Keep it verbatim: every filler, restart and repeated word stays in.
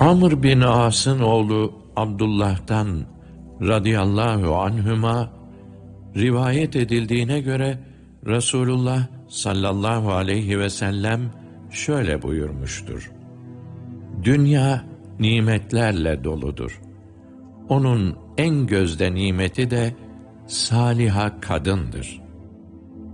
Amr bin As'ın oğlu Abdullah'tan radıyallahu anhüma rivayet edildiğine göre Resulullah sallallahu aleyhi ve sellem şöyle buyurmuştur: Dünya nimetlerle doludur. Onun en gözde nimeti de saliha kadındır.